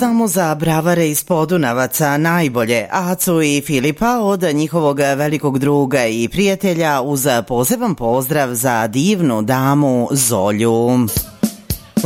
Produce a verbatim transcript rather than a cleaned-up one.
Samo za bravare iz Podunavaca najbolje Acu i Filipa od njihovog velikog druga i prijatelja uz poseban pozdrav za divnu damu Zolju.